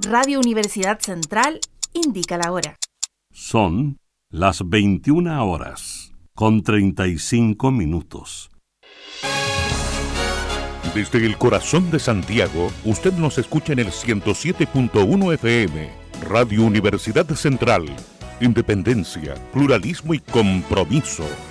Radio Universidad Central indica la hora. Son las 21 horas con 35 minutos. Desde el corazón de Santiago, usted nos escucha en el 107.1 FM, Radio Universidad Central. Independencia, pluralismo y compromiso.